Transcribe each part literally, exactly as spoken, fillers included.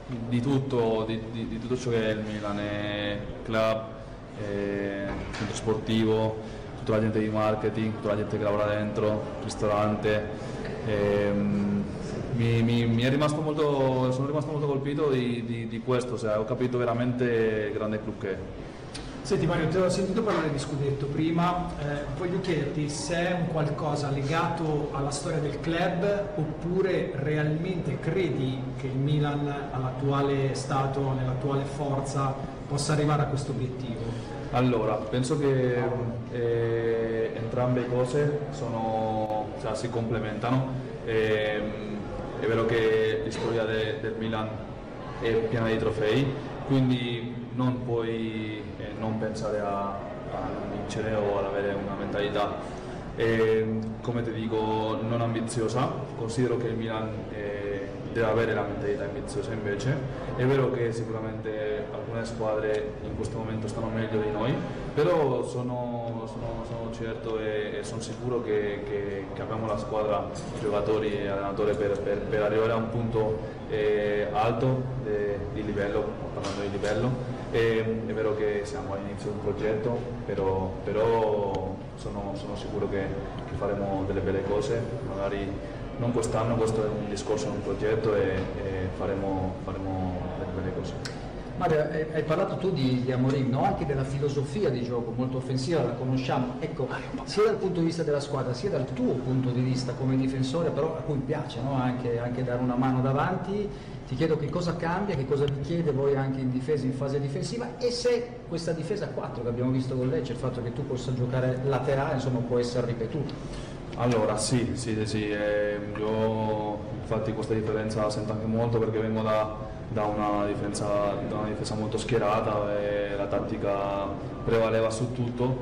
di tutto, di, di, di tutto ciò che è il Milan, è club, è centro sportivo, tutta la gente di marketing, tutta la gente che lavora dentro, ristorante. Ehm, mi, mi, mi è rimasto molto, sono rimasto molto colpito di, di, di questo, cioè, ho capito veramente il grande club che è. Senti Mario, ti ho sentito parlare di scudetto prima, eh, voglio chiederti se è un qualcosa legato alla storia del club oppure realmente credi che il Milan all'attuale stato, nell'attuale forza, possa arrivare a questo obiettivo? Allora, penso che eh, entrambe le cose sono, cioè, si complementano. Eh, è vero che la storia de, del Milan è piena di trofei, quindi non puoi eh, non pensare a, a vincere o ad avere una mentalità, eh, come ti dico, non ambiziosa. Considero che il Milan eh, deve avere la mentalità ambiziosa invece. È vero che sicuramente alcune squadre in questo momento stanno meglio di noi, però sono, sono, sono certo e, e sono sicuro che, che, che abbiamo la squadra, giocatori e allenatori per, per, per arrivare a un punto eh, alto de, di livello, parlando di livello. E, è vero che siamo all'inizio di un progetto, però, però sono, sono sicuro che, che faremo delle belle cose, magari non quest'anno, questo è un discorso, un progetto e, e faremo, faremo delle belle cose. Mario, hai parlato tu di, di Amorim, no? Anche della filosofia di gioco molto offensiva, la conosciamo, ecco, sia dal punto di vista della squadra sia dal tuo punto di vista come difensore, però a cui piace, no? anche, anche dare una mano davanti. Ti chiedo che cosa cambia, che cosa vi chiede voi anche in difesa, in fase difensiva, e se questa difesa a quattro che abbiamo visto con Lecce, il fatto che tu possa giocare laterale, insomma, può essere ripetuta. Allora sì, sì, sì, eh, io infatti questa differenza la sento anche molto perché vengo da, da, una, difesa, da una difesa molto schierata e la tattica prevaleva su tutto,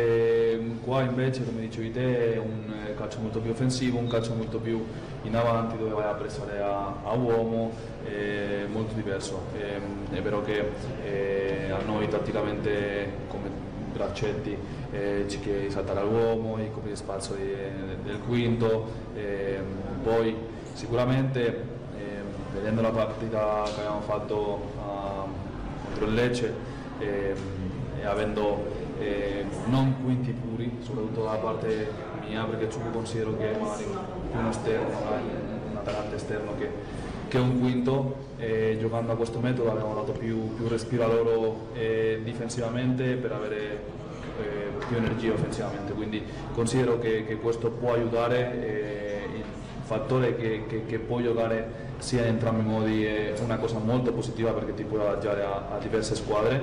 e qua invece, come dicevi te, è un calcio molto più offensivo, un calcio molto più in avanti dove vai a pressare a, a uomo, è molto diverso. È, è vero che eh, a noi tatticamente come braccetti eh, ci chiede di saltare all'uomo, i colpi di spazio di, del quinto, eh, poi sicuramente eh, vedendo la partita che abbiamo fatto uh, contro il Lecce eh, e avendo eh, non quinti puri, soprattutto da parte mia, perché Ciuco considero che è magari più un esterno, un attaccante esterno che, che un quinto, e giocando a questo metodo abbiamo dato più, più respiro a loro eh, difensivamente per avere eh, più energia offensivamente, quindi considero che, che questo può aiutare, eh, il fattore che, che, che può giocare sia in entrambi i modi è una cosa molto positiva perché ti puoi adattare a, a diverse squadre,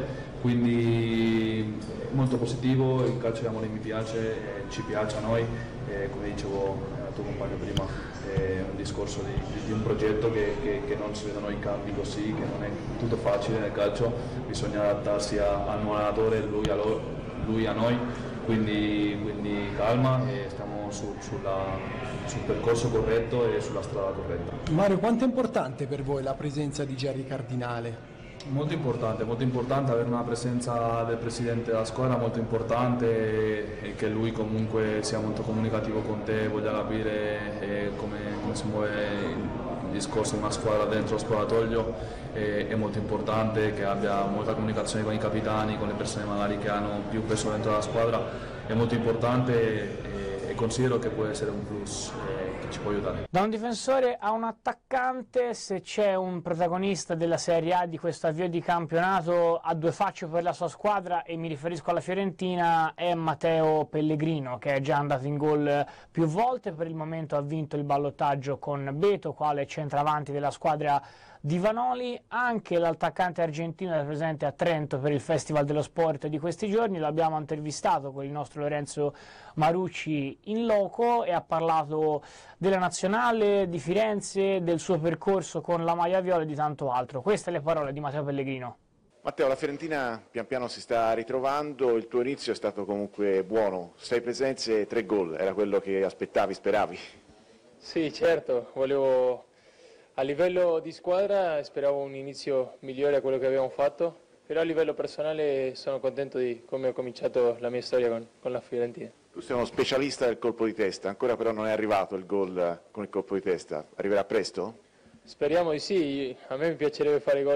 quindi molto positivo. Il calcio di Amorim mi piace, eh, ci piace a noi, eh, come dicevo al tuo compagno prima, è un discorso di, di, di un progetto che, che, che non si vedono i cambi così, che non è tutto facile nel calcio, bisogna adattarsi a, al nuovo allenatore, lui a, loro, lui a noi, quindi, quindi calma e stiamo su, sulla, sul percorso corretto e sulla strada corretta. Mario, quanto è importante per voi la presenza di Gerry Cardinale? Molto importante, molto importante avere una presenza del presidente della squadra, molto importante, e che lui comunque sia molto comunicativo con te, voglia capire eh, come, come si muove il discorso di una squadra dentro lo spogliatoio, eh, è molto importante che abbia molta comunicazione con i capitani, con le persone magari che hanno più peso dentro la squadra, è molto importante e, e considero che può essere un plus eh, che ci può aiutare. Da un difensore a un attaccante, se c'è un protagonista della Serie A di questo avvio di campionato a due facce per la sua squadra, e mi riferisco alla Fiorentina, è Matteo Pellegrino, che è già andato in gol più volte. Per il momento ha vinto il ballottaggio con Beto, quale centravanti della squadra di Vanoli. Anche l'attaccante argentino è presente a Trento per il Festival dello Sport di questi giorni, l'abbiamo intervistato con il nostro Lorenzo Marucci in loco e ha parlato della nazionale di Firenze, del suo percorso con la maglia viola e di tanto altro. Queste le parole di Matteo Pellegrino. Matteo, la Fiorentina pian piano si sta ritrovando, il tuo inizio è stato comunque buono, sei presenze e tre gol, era quello che aspettavi, speravi? Sì, certo, volevo, a livello di squadra speravo un inizio migliore a quello che abbiamo fatto, però a livello personale sono contento di come ho cominciato la mia storia con, con la Fiorentina. Tu sei uno specialista del colpo di testa, ancora però non è arrivato il gol con il colpo di testa, arriverà presto? Speriamo di sì, a me mi piacerebbe fare gol